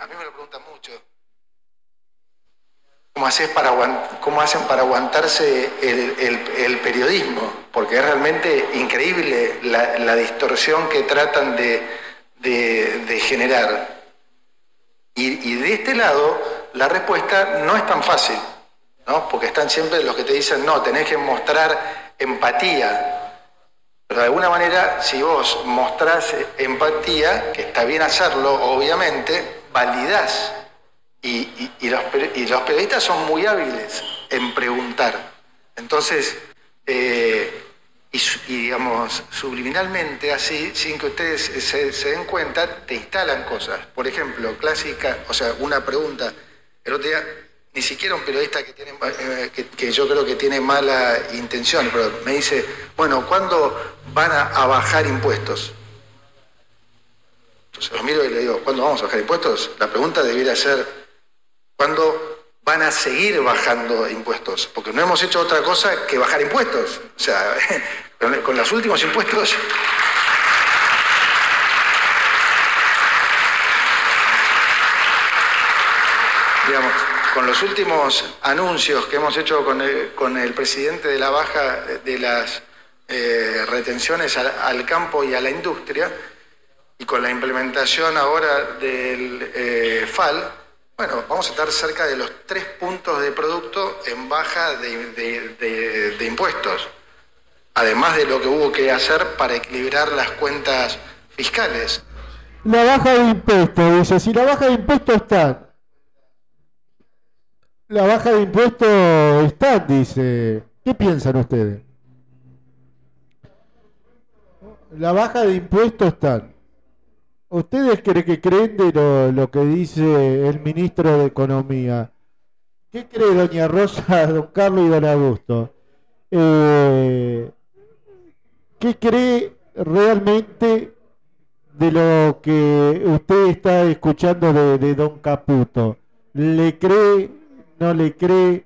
mí me lo preguntan mucho. ¿Cómo hacen para aguantarse el periodismo? Porque es realmente increíble la distorsión que tratan de generar. Y de este lado, la respuesta no es tan fácil, ¿no? Porque están siempre los que te dicen, no, tenés que mostrar empatía. Pero de alguna manera, si vos mostrás empatía, que está bien hacerlo, obviamente, validás. Y los periodistas son muy hábiles en preguntar. Entonces, digamos, subliminalmente, así, sin que ustedes se den cuenta, te instalan cosas. Por ejemplo, clásica, o sea, una pregunta. El otro día, ni siquiera un periodista que yo creo que tiene mala intención, pero me dice, bueno, ¿cuándo van a bajar impuestos? Entonces lo miro y le digo, ¿cuándo vamos a bajar impuestos? La pregunta debiera ser, ¿cuándo van a seguir bajando impuestos? Porque no hemos hecho otra cosa que bajar impuestos. O sea, con los últimos impuestos... Digamos, con los últimos anuncios que hemos hecho con el presidente de la baja de las retenciones al campo y a la industria, y con la implementación ahora del FAL, bueno, vamos a estar cerca de los 3 puntos de producto en baja de impuestos, además de lo que hubo que hacer para equilibrar las cuentas fiscales. La baja de impuestos, dice, si la baja de impuestos está... La baja de impuestos está, dice. ¿Qué piensan ustedes? La baja de impuestos está. ¿Ustedes creen de lo que dice el ministro de Economía? ¿Qué cree doña Rosa, don Carlos y don Augusto? ¿Qué cree realmente de lo que usted está escuchando de don Caputo? ¿Le cree? ¿No le cree?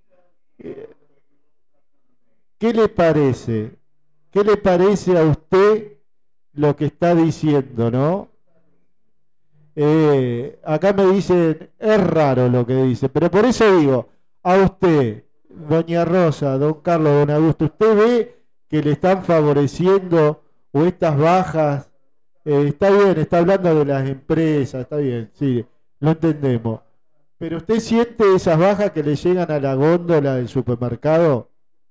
¿Qué le parece? ¿Qué le parece a usted lo que está diciendo, no? Acá me dicen, es raro lo que dice, pero por eso digo, a usted, doña Rosa, don Carlos, don Augusto, ¿usted ve que le están favoreciendo o estas bajas? Está bien, está hablando de las empresas, está bien, sí, lo entendemos. ¿Pero usted siente esas bajas que le llegan a la góndola del supermercado?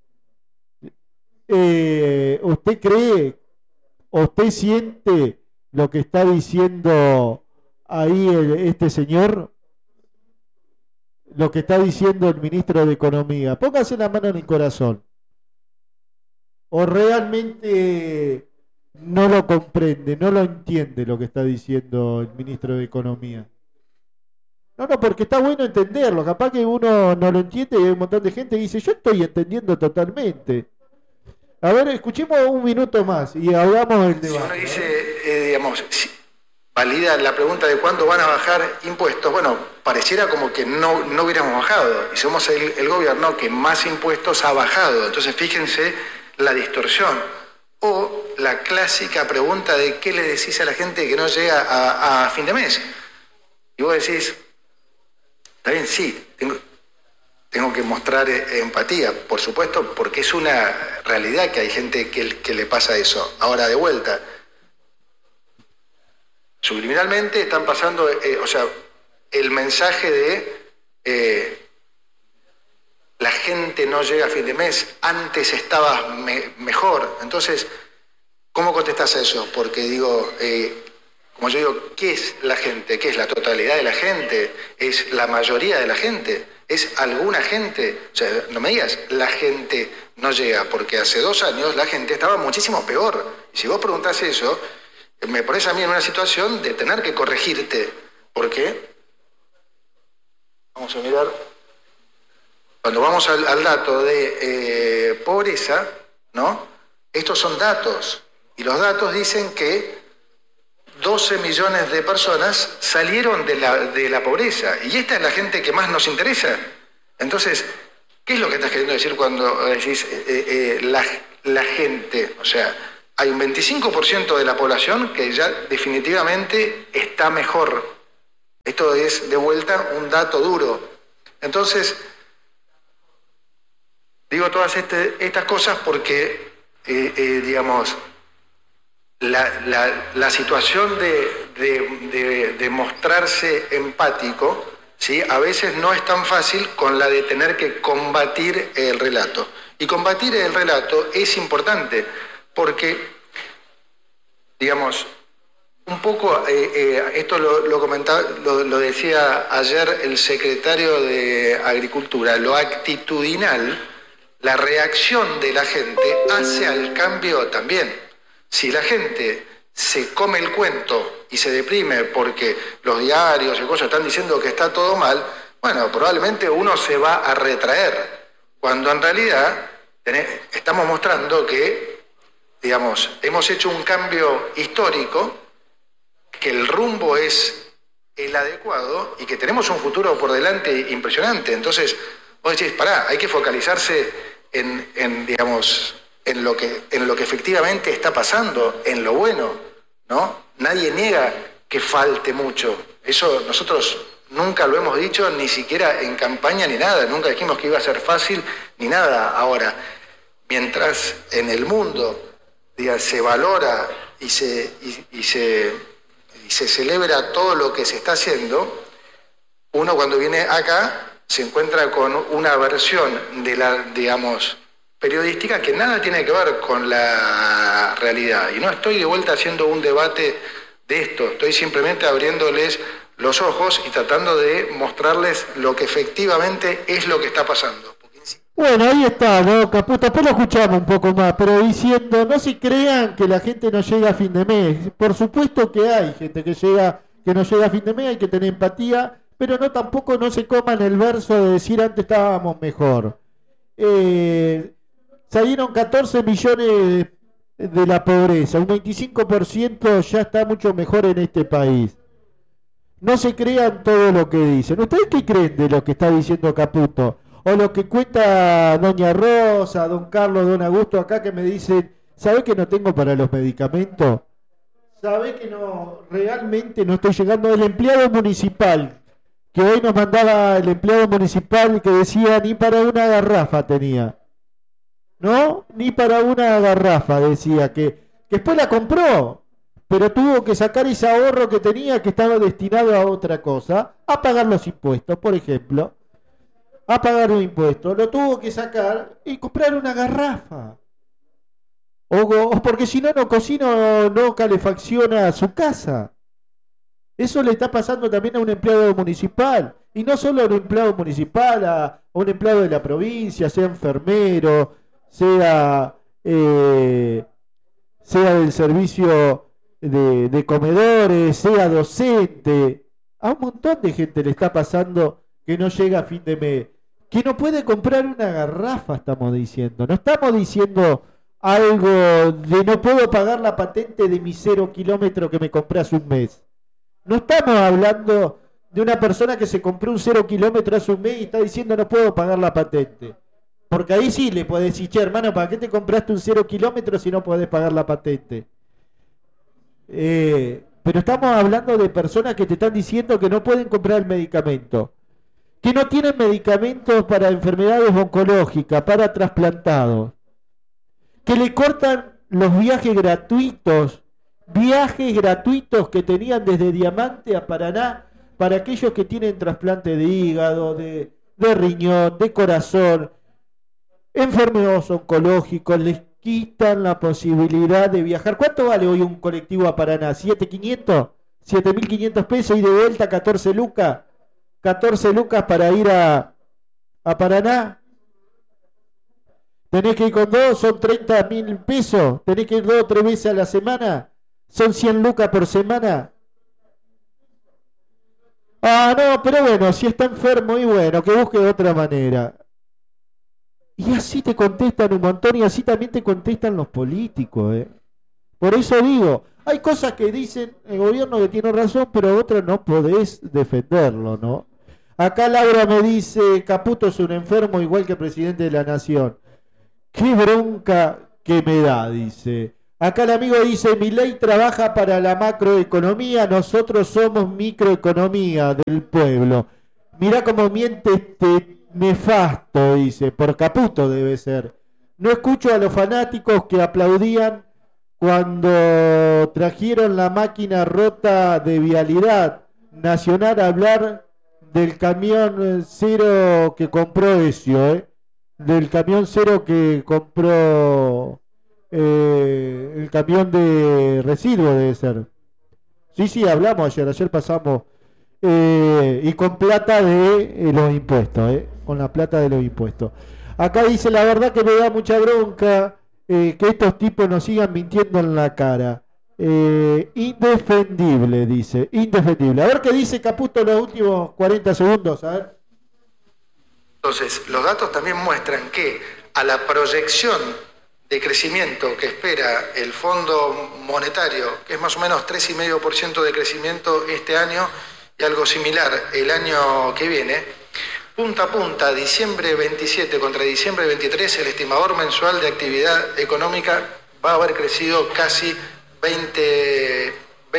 ¿Usted cree, usted siente lo que está diciendo ahí este señor? Lo que está diciendo el ministro de Economía. Póngase la mano en el corazón. ¿O realmente no lo comprende, no lo entiende lo que está diciendo el ministro de Economía? No, porque está bueno entenderlo. Capaz que uno no lo entiende y hay un montón de gente que dice, yo estoy entendiendo totalmente. A ver, escuchemos un minuto más y hablamos del debate. Si uno dice, digamos, valida la pregunta de cuándo van a bajar impuestos, bueno, pareciera como que no hubiéramos bajado. Y somos el gobierno que más impuestos ha bajado. Entonces, fíjense la distorsión. O la clásica pregunta de qué le decís a la gente que no llega a fin de mes. Y vos decís, está bien, sí, tengo que mostrar empatía, por supuesto, porque es una realidad que hay gente que le pasa eso. Ahora, de vuelta, subliminalmente están pasando, o sea, el mensaje de la gente no llega a fin de mes, antes estabas mejor. Entonces, ¿cómo contestás a eso? Porque digo... como yo digo, ¿qué es la gente? ¿Qué es la totalidad de la gente? ¿Es la mayoría de la gente? ¿Es alguna gente? O sea, no me digas, la gente no llega, porque hace 2 años la gente estaba muchísimo peor. Y si vos preguntás eso, me pones a mí en una situación de tener que corregirte. ¿Por qué? Vamos a mirar. Cuando vamos al dato de pobreza, ¿no? Estos son datos. Y los datos dicen que 12 millones de personas salieron de la pobreza. Y esta es la gente que más nos interesa. Entonces, ¿qué es lo que estás queriendo decir cuando decís la gente? O sea, hay un 25% de la población que ya definitivamente está mejor. Esto es, de vuelta, un dato duro. Entonces, digo todas estas cosas porque, digamos, la situación de mostrarse empático, ¿sí?, a veces no es tan fácil con la de tener que combatir el relato. Y combatir el relato es importante porque, digamos, un poco, esto lo comentaba, lo decía ayer el secretario de Agricultura, lo actitudinal, la reacción de la gente hace al cambio también. Si la gente se come el cuento y se deprime porque los diarios y cosas están diciendo que está todo mal, bueno, probablemente uno se va a retraer, cuando en realidad estamos mostrando que, digamos, hemos hecho un cambio histórico, que el rumbo es el adecuado y que tenemos un futuro por delante impresionante. Entonces, vos decís, pará, hay que focalizarse digamos, en lo que efectivamente está pasando, en lo bueno, ¿no? Nadie niega que falte mucho. Eso nosotros nunca lo hemos dicho, ni siquiera en campaña ni nada. Nunca dijimos que iba a ser fácil ni nada. Ahora, mientras en el mundo, digamos, se valora y se celebra todo lo que se está haciendo, uno cuando viene acá se encuentra con una versión de la, digamos, periodística que nada tiene que ver con la realidad. Y no estoy de vuelta haciendo un debate de esto, estoy simplemente abriéndoles los ojos y tratando de mostrarles lo que efectivamente es lo que está pasando. Bueno, ahí está, ¿no, Caputo? Después lo escuchamos un poco más, pero diciendo, no se crean que la gente no llega a fin de mes. Por supuesto que hay gente que no llega a fin de mes, hay que tener empatía, pero tampoco no se coman el verso de decir antes estábamos mejor. Salieron 14 millones de la pobreza, un 25% ya está mucho mejor en este país. No se crean todo lo que dicen. ¿Ustedes qué creen de lo que está diciendo Caputo? O lo que cuenta doña Rosa, don Carlos, don Augusto acá, que me dicen, ¿sabe que no tengo para los medicamentos? ¿Sabe que no, realmente no estoy llegando? El empleado municipal, que hoy nos mandaba el empleado municipal que decía ni para una garrafa tenía. ¿No? Ni para una garrafa decía, que después la compró, pero tuvo que sacar ese ahorro que tenía, que estaba destinado a otra cosa, a pagar los impuestos, por ejemplo. A pagar un impuesto, lo tuvo que sacar y comprar una garrafa. O porque si no cocina, no calefacciona su casa. Eso le está pasando también a un empleado municipal. Y no solo a un empleado municipal, a un empleado de la provincia, sea enfermero, sea del servicio de comedores, sea docente. A un montón de gente le está pasando que no llega a fin de mes, que no puede comprar una garrafa, estamos diciendo. No estamos diciendo algo de no puedo pagar la patente de mi 0 kilómetro que me compré hace un mes. No estamos hablando de una persona que se compró un 0 kilómetro hace un mes y está diciendo no puedo pagar la patente. Porque ahí sí le podés decir, che, hermano, ¿para qué te compraste un 0 kilómetro si no podés pagar la patente? Pero estamos hablando de personas que te están diciendo que no pueden comprar el medicamento, que no tienen medicamentos para enfermedades oncológicas, para trasplantados, que le cortan los viajes gratuitos que tenían desde Diamante a Paraná para aquellos que tienen trasplante de hígado, de riñón, de corazón, enfermedades oncológicos, les quitan la posibilidad de viajar. ¿Cuánto vale hoy un colectivo a Paraná? ¿7.500? ¿7.500 pesos y de vuelta 14 lucas? 14 lucas para ir a Paraná. Tenés que ir con dos, son 30.000 pesos. Tenés que ir 2 o 3 veces a la semana, son 100 lucas por semana. Ah, no, pero bueno, si está enfermo y bueno, que busque de otra manera. Y así te contestan un montón y así también te contestan los políticos, ¿eh? Por eso digo, hay cosas que dicen el gobierno que tiene razón, pero otras no podés defenderlo, ¿no? Acá Laura me dice, Caputo es un enfermo igual que el presidente de la nación. Qué bronca que me da, dice. Acá el amigo dice, Milei trabaja para la macroeconomía, nosotros somos microeconomía del pueblo. Mirá cómo miente este nefasto, dice, por Caputo debe ser. No escucho a los fanáticos que aplaudían cuando trajeron la máquina rota de vialidad nacional a hablar del camión cero que compró Ezio, del camión cero que compró el camión de residuos debe ser. Sí, hablamos ayer pasamos y con plata de los impuestos, con la plata de los impuestos. Acá dice, la verdad que me da mucha bronca que estos tipos nos sigan mintiendo en la cara. Indefendible, dice, indefendible. A ver qué dice Caputo en los últimos 40 segundos, a ver. Entonces, los datos también muestran que a la proyección de crecimiento que espera el Fondo Monetario, que es más o menos 3,5% de crecimiento este año y algo similar el año que viene, punta a punta, diciembre 27 contra diciembre 23, el estimador mensual de actividad económica va a haber crecido casi 20%,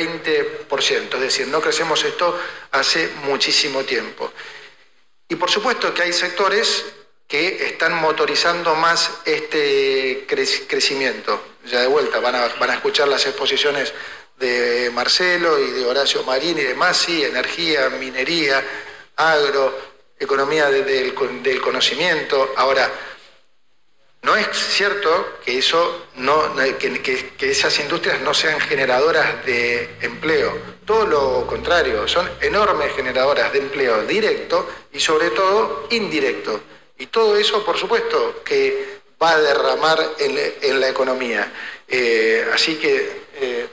es decir, no crecemos esto hace muchísimo tiempo. Y por supuesto que hay sectores que están motorizando más este crecimiento. Ya de vuelta van a escuchar las exposiciones de Marcelo y de Horacio Marín y de Masi, energía, minería, agro, economía del conocimiento. Ahora, no es cierto que que esas industrias no sean generadoras de empleo. Todo lo contrario, son enormes generadoras de empleo directo y sobre todo indirecto. Y todo eso, por supuesto, que va a derramar en la economía. Así que,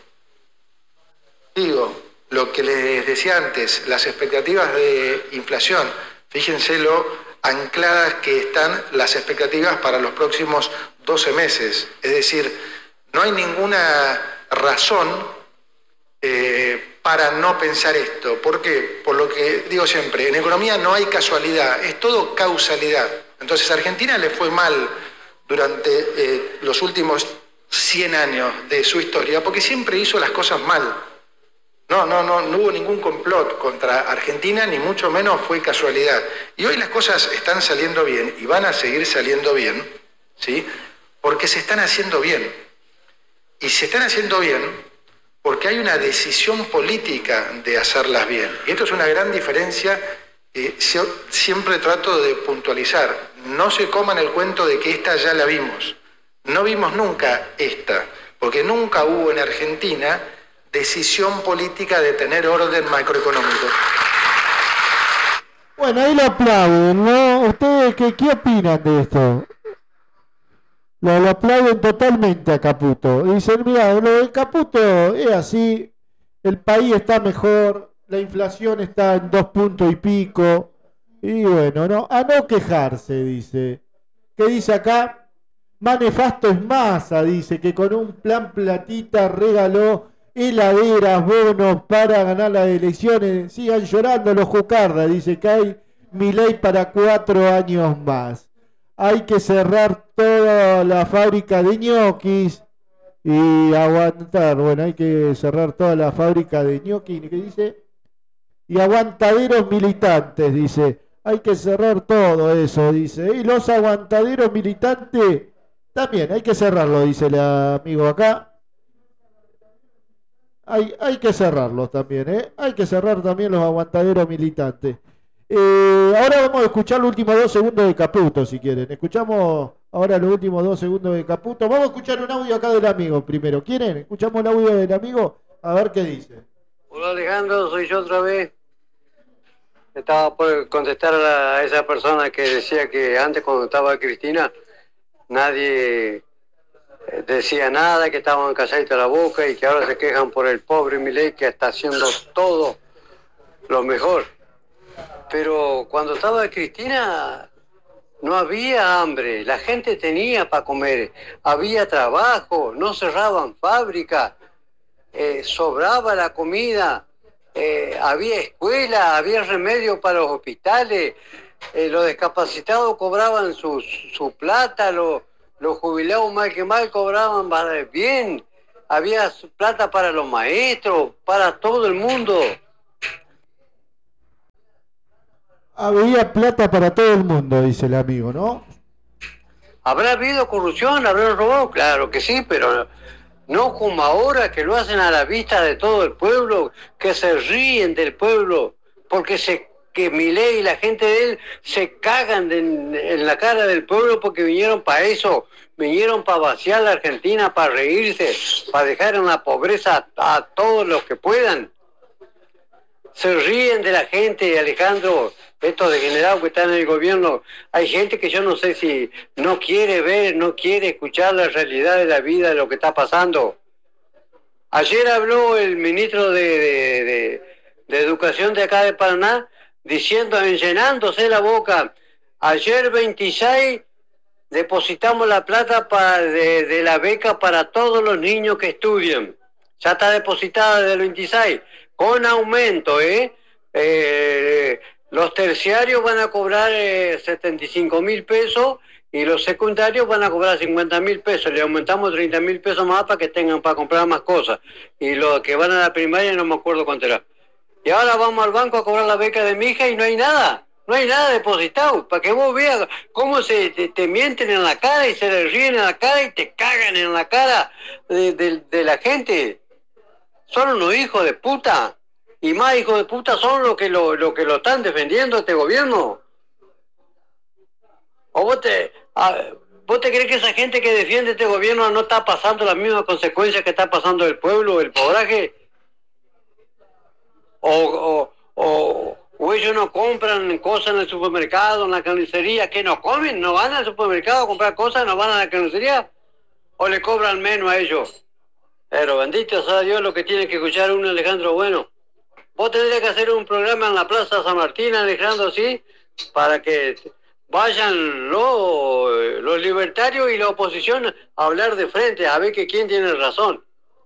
digo, lo que les decía antes, las expectativas de inflación, fíjense lo ancladas que están las expectativas para los próximos 12 meses. Es decir, no hay ninguna razón para no pensar esto. ¿Por qué? Por lo que digo siempre, en economía no hay casualidad, es todo causalidad. Entonces a Argentina le fue mal durante los últimos 100 años de su historia, porque siempre hizo las cosas mal. No hubo ningún complot contra Argentina, ni mucho menos fue casualidad. Y hoy las cosas están saliendo bien y van a seguir saliendo bien, ¿sí? Porque se están haciendo bien. Y se están haciendo bien porque hay una decisión política de hacerlas bien. Y esto es una gran diferencia que siempre trato de puntualizar. No se coman el cuento de que esta ya la vimos. No vimos nunca esta, porque nunca hubo en Argentina decisión política de tener orden macroeconómico. Bueno, ahí lo aplauden, ¿no? ¿Ustedes qué opinan de esto? Lo aplauden totalmente a Caputo. Dicen, mira, lo de Caputo es así, el país está mejor, la inflación está en 2 puntos y pico, y bueno, a no quejarse, dice. ¿Qué dice acá? Más nefasto es Massa, dice, que con un plan platita regaló heladeras, bonos para ganar las elecciones. Sigan llorando los Jucarda, dice que hay Milei para 4 años más. Hay que cerrar toda la fábrica de ñoquis y aguantar. Bueno, hay que cerrar toda la fábrica de ñoquis. ¿Qué dice? Y aguantaderos militantes, dice. Hay que cerrar todo eso, dice. Y los aguantaderos militantes también hay que cerrarlo, dice el amigo acá. Hay que cerrarlos también, ¿eh? Hay que cerrar también los aguantaderos militantes. Ahora vamos a escuchar los últimos 2 segundos de Caputo, si quieren. Escuchamos ahora los últimos 2 segundos de Caputo. Vamos a escuchar un audio acá del amigo primero. ¿Quieren? Escuchamos el audio del amigo, a ver qué dice. Hola Alejandro, soy yo otra vez. Estaba por contestar a esa persona que decía que antes cuando estaba Cristina nadie decía nada, que estaban calladitos la boca y que ahora se quejan por el pobre Milei que está haciendo todo lo mejor. Pero cuando estaba Cristina no había hambre, la gente tenía para comer, había trabajo, no cerraban fábricas, sobraba la comida, había escuela, había remedio para los hospitales, los discapacitados cobraban su plata, los jubilados mal que mal cobraban bien, había plata para los maestros, para todo el mundo. Había plata para todo el mundo, dice el amigo, ¿no? ¿Habrá habido corrupción? ¿Habrán robado? Claro que sí, pero no como ahora, que lo hacen a la vista de todo el pueblo, que se ríen del pueblo, porque que Milei y la gente de él se cagan en la cara del pueblo porque vinieron para eso, vinieron para vaciar la Argentina, para reírse, para dejar en la pobreza a todos los que puedan. Se ríen de la gente, Alejandro, estos degenerados que están en el gobierno. Hay gente que yo no sé si no quiere ver, no quiere escuchar la realidad de la vida, de lo que está pasando. Ayer habló el ministro de Educación de acá de Paraná, diciendo, llenándose la boca, ayer 26 depositamos la plata de la beca para todos los niños que estudian. Ya está depositada desde el 26, con aumento, los terciarios van a cobrar 75.000 pesos y los secundarios van a cobrar 50.000 pesos. Le aumentamos 30.000 pesos más para que tengan para comprar más cosas. Y los que van a la primaria no me acuerdo cuánto era. Y ahora vamos al banco a cobrar la beca de mi hija y no hay nada. No hay nada depositado. Para que vos veas cómo te mienten en la cara y se les ríen en la cara y te cagan en la cara de la gente. Son unos hijos de puta. Y más hijos de puta son los que lo están defendiendo este gobierno. ¿O vos te crees que esa gente que defiende este gobierno no está pasando las mismas consecuencias que está pasando el pueblo, el pobraje? ¿O ellos no compran cosas en el supermercado, en la carnicería? ¿Qué no comen? ¿No van al supermercado a comprar cosas? ¿No van a la carnicería? ¿O le cobran menos a ellos? Pero bendito sea Dios lo que tiene que escuchar uno, Alejandro Bueno. Vos tendrías que hacer un programa en la Plaza San Martín, Alejandro, ¿sí? Para que vayan los libertarios y la oposición a hablar de frente, a ver que quién tiene razón.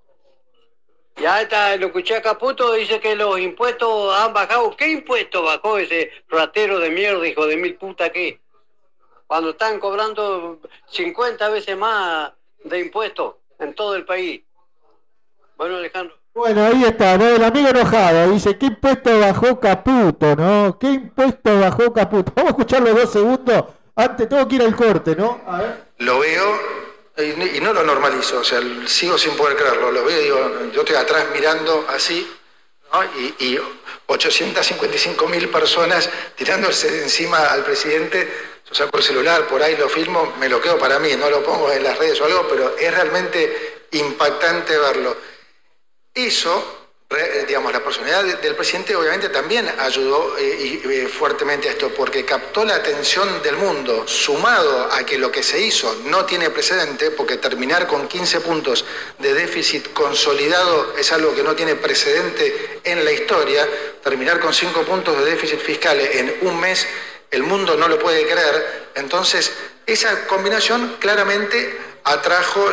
Ya está, lo escuché a Caputo, dice que los impuestos han bajado. ¿Qué impuesto bajó ese ratero de mierda, hijo de mil puta qué? Cuando están cobrando 50 veces más de impuestos en todo el país. Bueno, Alejandro. Bueno, ahí está, ¿no? El amigo enojado dice, ¿qué impuesto bajó Caputo, no? ¿Qué impuesto bajó Caputo? Vamos a escucharlo 2 segundos. Antes tengo que ir al corte, ¿no? A ver. Lo veo y no lo normalizo, o sea, sigo sin poder creerlo. Lo veo y digo, yo estoy atrás mirando así, ¿no? Y 855.000 personas tirándose de encima al presidente. Yo saco el celular, por ahí lo filmo, me lo quedo para mí, no lo pongo en las redes o algo, pero es realmente impactante verlo. Eso, digamos, la personalidad del presidente obviamente también ayudó fuertemente a esto, porque captó la atención del mundo, sumado a que lo que se hizo no tiene precedente, porque terminar con 15 puntos de déficit consolidado es algo que no tiene precedente en la historia. Terminar con 5 puntos de déficit fiscal en un mes, el mundo no lo puede creer. Entonces, esa combinación claramente atrajo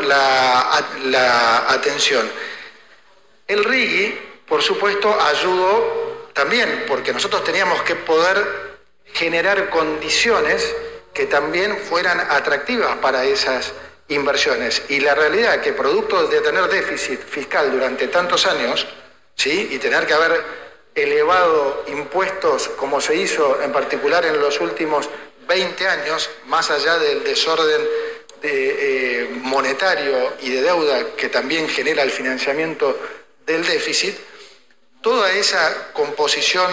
la atención. El RIGI, por supuesto, ayudó también, porque nosotros teníamos que poder generar condiciones que también fueran atractivas para esas inversiones. Y la realidad es que producto de tener déficit fiscal durante tantos años, ¿sí? Y tener que haber elevado impuestos como se hizo en particular en los últimos 20 años, más allá del desorden monetario y de deuda que también genera el financiamiento del déficit, toda esa composición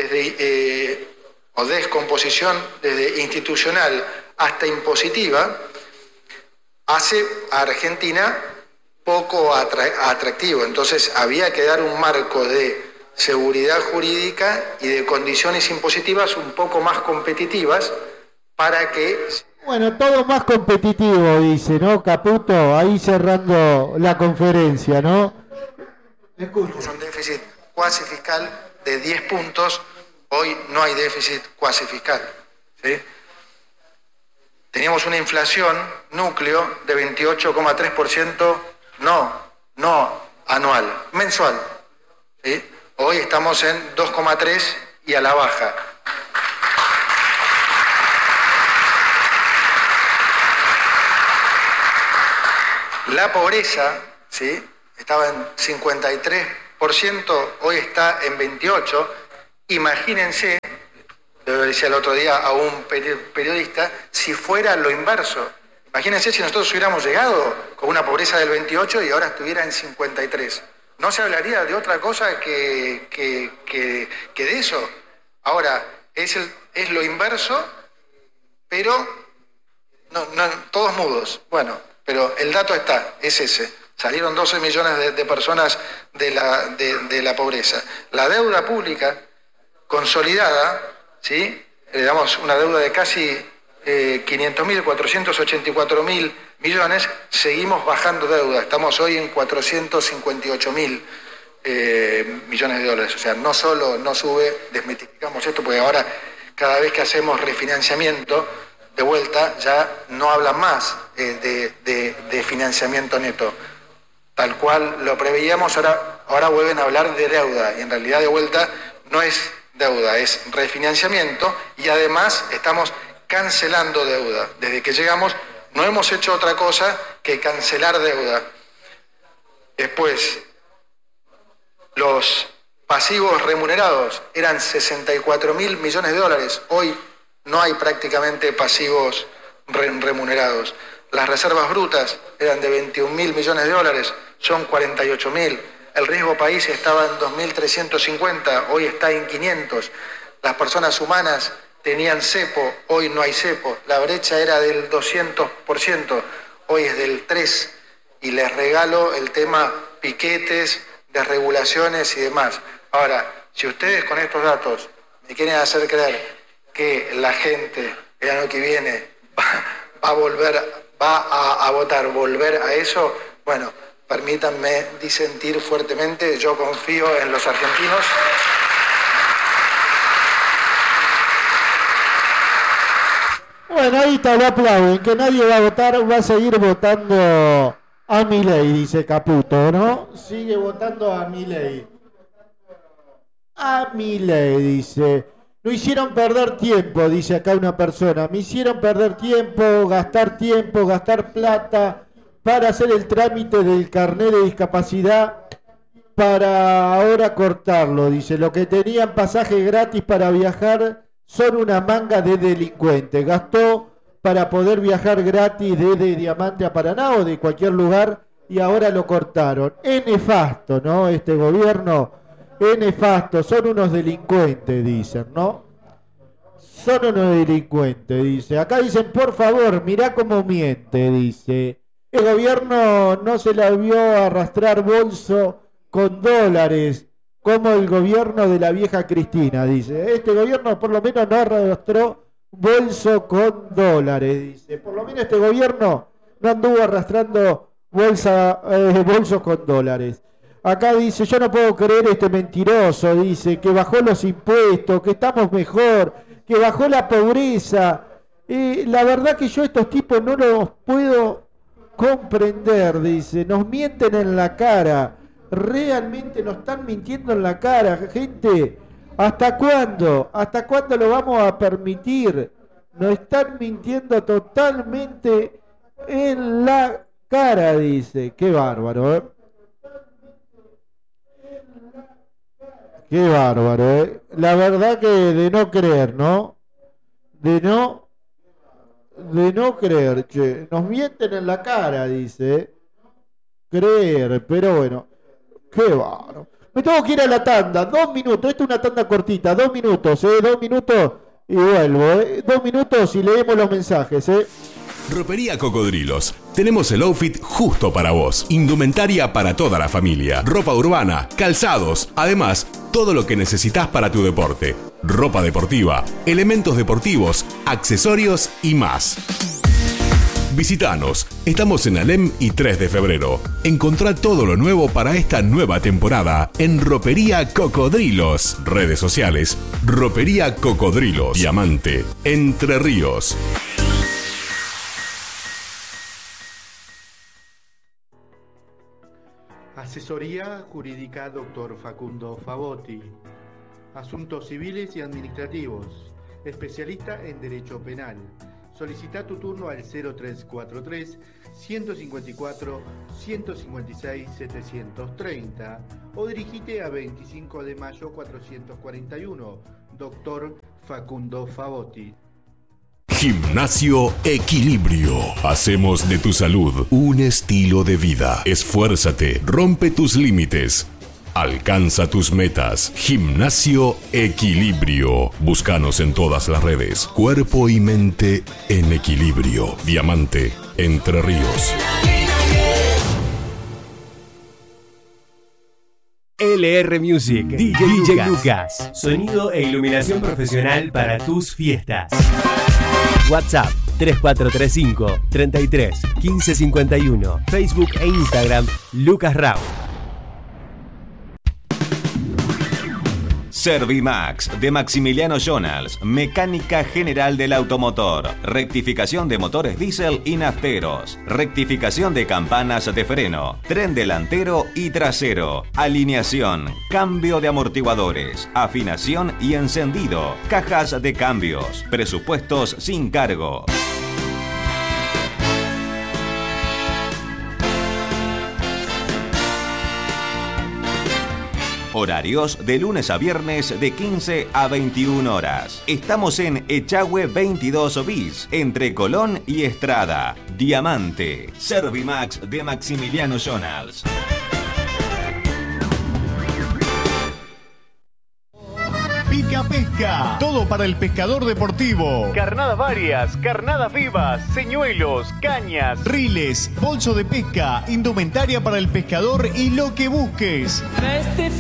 o descomposición desde institucional hasta impositiva hace a Argentina poco atractivo. Entonces había que dar un marco de seguridad jurídica y de condiciones impositivas un poco más competitivas para que... Bueno, todo más competitivo, dice, ¿no? Caputo, ahí cerrando la conferencia, ¿no? Un déficit cuasi fiscal de 10 puntos, hoy no hay déficit cuasi fiscal, ¿sí? Teníamos una inflación núcleo de 28,3%, no anual, mensual, ¿sí? Hoy estamos en 2,3 y a la baja. La pobreza, ¿sí? estaba en 53%, hoy está en 28%. Imagínense, lo decía el otro día a un periodista, si fuera lo inverso. Imagínense si nosotros hubiéramos llegado con una pobreza del 28 y ahora estuviera en 53. No se hablaría de otra cosa que de eso. Ahora, es lo inverso, pero no, todos mudos. Bueno, pero el dato está, es ese. Salieron 12 millones de personas de la pobreza. La deuda pública consolidada, ¿sí? Le damos una deuda de casi 500.000, 484.000 millones, seguimos bajando deuda. Estamos hoy en 458.000 millones de dólares. O sea, no solo no sube, desmitificamos esto, porque ahora cada vez que hacemos refinanciamiento, de vuelta, ya no hablan más de financiamiento neto. Tal cual lo preveíamos, ahora vuelven a hablar de deuda. Y en realidad, de vuelta, no es deuda, es refinanciamiento. Y además estamos cancelando deuda. Desde que llegamos no hemos hecho otra cosa que cancelar deuda. Después, los pasivos remunerados eran 64.000 millones de dólares. Hoy no hay prácticamente pasivos remunerados. Las reservas brutas eran de 21.000 millones de dólares, son 48.000. El riesgo país estaba en 2.350, hoy está en 500. Las personas humanas tenían cepo, hoy no hay cepo. La brecha era del 200%, hoy es del 3%. Y les regalo el tema piquetes, desregulaciones y demás. Ahora, si ustedes con estos datos me quieren hacer creer que la gente el año que viene va a votar, volver a eso, bueno, permítanme disentir fuertemente, yo confío en los argentinos. Bueno, ahí está, lo aplauden, que nadie va a votar, va a seguir votando a Milei, dice Caputo, ¿no? Sigue votando a Milei. A Milei, dice. No hicieron perder tiempo, dice acá una persona. Me hicieron perder tiempo, gastar plata para hacer el trámite del carnet de discapacidad para ahora cortarlo, dice. Lo que tenían pasaje gratis para viajar son una manga de delincuentes. Gastó para poder viajar gratis desde Diamante a Paraná o de cualquier lugar y ahora lo cortaron. Es nefasto, ¿no? Este gobierno es nefasto, son unos delincuentes, dicen, ¿no? Son unos delincuentes, dice. Acá dicen, por favor, mirá cómo miente, dice. El gobierno no se la vio arrastrar bolso con dólares, como el gobierno de la vieja Cristina, dice. Este gobierno por lo menos no arrastró bolso con dólares, dice. Por lo menos este gobierno no anduvo arrastrando bolsos con dólares. Acá dice, yo no puedo creer este mentiroso, dice, que bajó los impuestos, que estamos mejor, que bajó la pobreza. La verdad que yo estos tipos no los puedo comprender, dice, nos mienten en la cara, realmente nos están mintiendo en la cara, gente. ¿Hasta cuándo? ¿Hasta cuándo lo vamos a permitir? Nos están mintiendo totalmente en la cara, dice. Qué bárbaro, ¿eh? Qué bárbaro, ¿eh? La verdad que de no creer, ¿no? De no creer, che. Nos mienten en la cara, dice. Creer, pero bueno. Qué bárbaro. Me tengo que ir a la tanda, 2 minutos, esto es una tanda cortita, 2 minutos, 2 minutos y vuelvo, 2 minutos y leemos los mensajes, Ropería Cocodrilos. Tenemos el outfit justo para vos. Indumentaria para toda la familia. Ropa urbana, calzados. Además, todo lo que necesitas para tu deporte. Ropa deportiva, elementos deportivos, accesorios y más. Visítanos. Estamos en Alem y 3 de febrero. Encontrá todo lo nuevo para esta nueva temporada en Ropería Cocodrilos. Redes sociales. Ropería Cocodrilos. Diamante. Entre Ríos. Asesoría Jurídica Dr. Facundo Favotti. Asuntos civiles y administrativos. Especialista en Derecho Penal. Solicita tu turno al 0343 154 156 730 o dirigite a 25 de mayo 441, Dr. Facundo Favotti. Gimnasio Equilibrio. Hacemos de tu salud un estilo de vida. Esfuérzate, rompe tus límites. Alcanza tus metas. Gimnasio Equilibrio. Búscanos en todas las redes. Cuerpo y mente en equilibrio. Diamante, Entre Ríos. LR Music, DJ Lucas. Sonido e iluminación profesional para tus fiestas. WhatsApp 3435 33 15 51. Facebook e Instagram Lucas Rau. Servimax de Maximiliano Jonas, mecánica general del automotor, rectificación de motores diésel y nafteros, rectificación de campanas de freno, tren delantero y trasero, alineación, cambio de amortiguadores, afinación y encendido, cajas de cambios, presupuestos sin cargo. Horarios de lunes a viernes de 15 a 21 horas. Estamos en Echagüe 22 bis, entre Colón y Estrada. Diamante. Servimax de Maximiliano Jonas. Pica Pesca, todo para el pescador deportivo. Carnadas varias, carnadas vivas, señuelos, cañas, riles, bolso de pesca, indumentaria para el pescador y lo que busques.